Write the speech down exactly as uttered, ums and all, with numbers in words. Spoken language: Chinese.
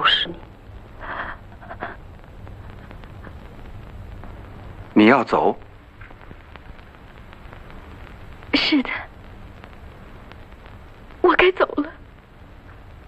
拾你。 你要走？ 是的，我该走了。